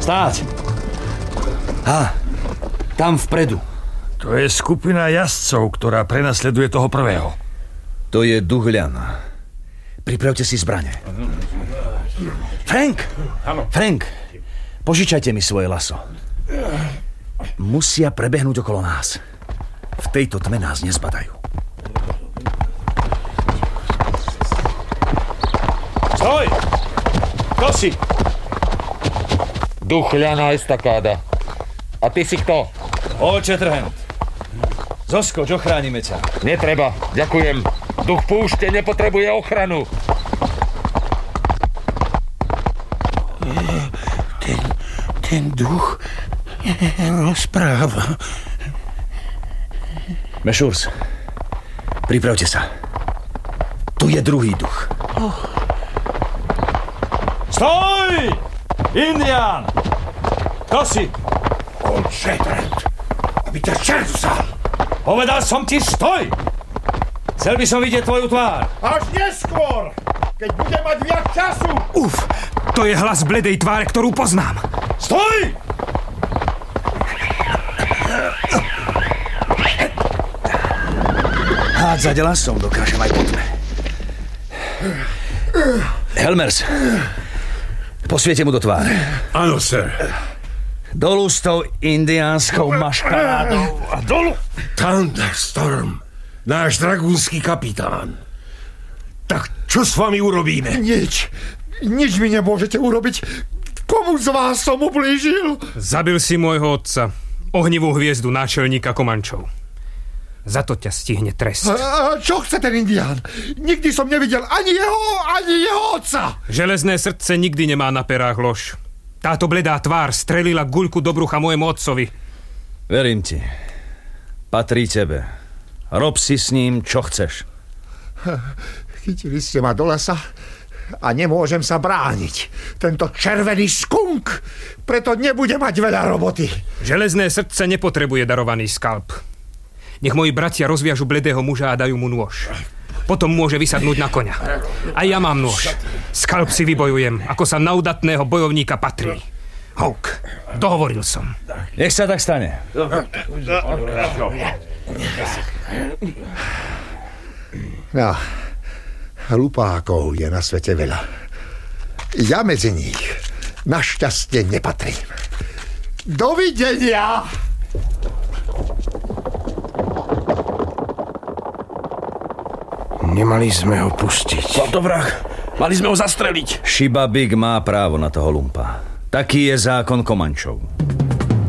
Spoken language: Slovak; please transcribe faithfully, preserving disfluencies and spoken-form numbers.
Stáť! Ha, tam vpredu. To je skupina jazdcov, ktorá prenasleduje toho prvého. To je Duhľan. Pripravte si zbrane. Frank! Frank, požičajte mi svoje laso. Musia prebehnúť okolo nás. V tejto tme nás nezbadajú. Stoj! Kto si? Duhľana estakáda. A ty si kto? Old Shatterhand. Zoskoč, ochránime ťa. Netreba, ďakujem. Duch púšte nepotrebuje ochranu. Ten, ten duch rozpráva. Mešurs, pripravte sa. Tu je druhý duch. Oh. Stoj! Indián! Kto si? Old Shatterhand. Aby ťa čert vzal. Povedal som ti stoj! Chcel by som vidieť tvoju tvár. Až neskôr, keď budem mať viac času. Uf, to je hlas bledej tváre, ktorú poznám. Stoj! Hádzať lasom dokážem aj po tme. Helmers, posviete mu do tváre. Áno, sir. Dolu s tou indiánskou maškarádou a dolu! Thunderstorm, náš dragúnsky kapitán. Tak čo s vami urobíme? Nič. Nič mi nemôžete urobiť. Komu z vás som ublížil? Zabil si môjho otca, ohnivú hviezdu náčelníka Komančov. Za to ťa stihne trest. A čo chce ten indián? Nikdy som nevidel ani jeho, ani jeho otca. Železné srdce nikdy nemá na perách lož. Táto bledá tvár strelila guľku do brucha môjmu otcovi. Verím ti. Patrí tebe. Rob si s ním, čo chceš. Chytili ste ma do lesa a nemôžem sa brániť. Tento červený skunk preto nebude mať veľa roboty. Železné srdce nepotrebuje darovaný skalp. Nech moji bratia rozviažu bledého muža a dajú mu nôž. Potom môže vysadnúť na koňa. A ja mám nôž. Skalp si vybojujem, ako sa na udatného bojovníka patrí. Houk, dohovoril som. Nech sa tak stane. No, hlupákov je na svete veľa. Ja medzi nich našťastie nepatrím. Dovidenia! Nemali sme ho pustiť. Bol to vrah. Mali sme ho zastreliť. Shiba Big má právo na toho lumpa. Taký je zákon Komančov.